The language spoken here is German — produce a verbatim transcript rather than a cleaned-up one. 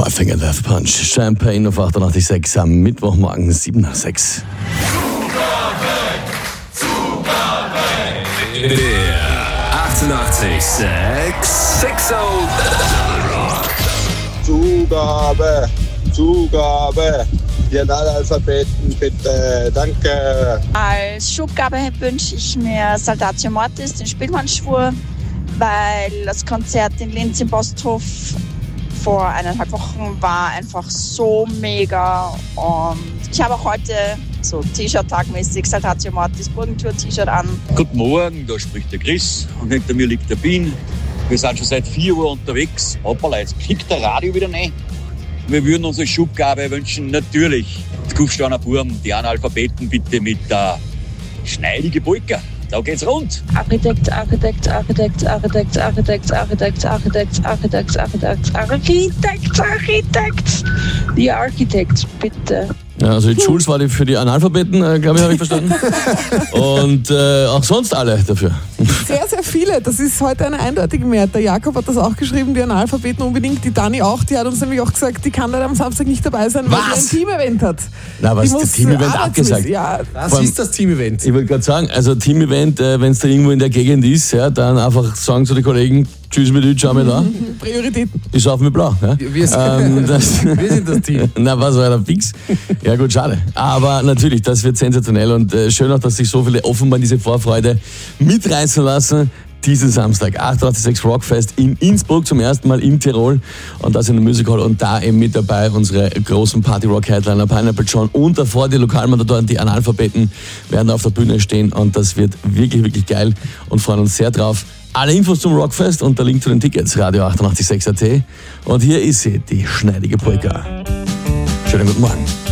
Five-Finger Death Punch, Champagne auf achtundachtzig Komma sechs am Mittwochmorgen sieben nach sechs. Der achtundachtzig Komma sechs Sexo Zugabe, Zugabe, die Analphabeten bitte, danke. Als Schubgabe wünsche ich mir Saltatio Mortis, den Spielmannschwur, weil das Konzert in Linz im Posthof vor eineinhalb Wochen war einfach so mega. Und ich habe auch heute so T-Shirt-Tagmäßig Saltatio Mortis Burgentour-T-Shirt an. Guten Morgen, da spricht der Chris und hinter mir liegt der Bin. Wir sind schon seit vier Uhr unterwegs. Hoppala, jetzt klickt der Radio wieder rein. Wir würden unsere Schubgabe wünschen, natürlich, die Kufsteiner Burm, die Analphabeten bitte mit der schneidige Polka. Da geht's rund. Architekt, Architekt, Architekt, Architekt, Architekt, Architekt, Architekt, Architekt, Architekt, Architekt, Architekt. Die Architekt, bitte. Ja, also die Jules war die für die Analphabeten, äh, glaube ich, habe ich verstanden. Und äh, auch sonst alle dafür. Sehr, sehr viele. Das ist heute eine eindeutige Mehrheit. Der Jakob hat das auch geschrieben, die Analphabeten unbedingt. Die Dani auch, die hat uns nämlich auch gesagt, die kann leider am Samstag nicht dabei sein, weil Was? sie ein Team-Event hat. Na, was, Die das muss, Team-Event äh, abgesagt? Ja, Das Vor allem- ist das Team-Event. Ich wollte gerade sagen, also Team-Event, äh, wenn es da irgendwo in der Gegend ist, ja, dann einfach sagen zu den Kollegen, tschüss mit euch, schau mal da. Prioritäten. Ich schaue mit blau. Ja? Wir sind, Ähm, das, wir sind das Team. Na, was war da fix? Ja gut, schade. Aber natürlich, das wird sensationell und äh, schön auch, dass sich so viele offenbar diese Vorfreude mitreißen lassen. Diesen Samstag, achtundachtzig Komma sechs Rockfest in Innsbruck, zum ersten Mal in Tirol und das in der Music Hall und da eben mit dabei unsere großen Party-Rock-Headliner Pineapple John und davor die Lokalmatadoren, die Analphabeten werden auf der Bühne stehen und das wird wirklich, wirklich geil und freuen uns sehr drauf. Alle Infos zum Rockfest und der Link zu den Tickets, Radio achtundachtzig Komma sechs Punkt at und hier ist sie, die schneidige Polka. Schönen guten Morgen.